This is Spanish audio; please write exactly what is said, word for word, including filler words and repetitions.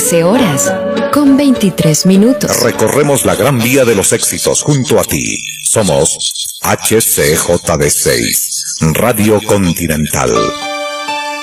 trece horas, con veintitrés minutos. Recorremos la gran vía de los éxitos junto a ti. Somos H C J D seis, Radio Continental.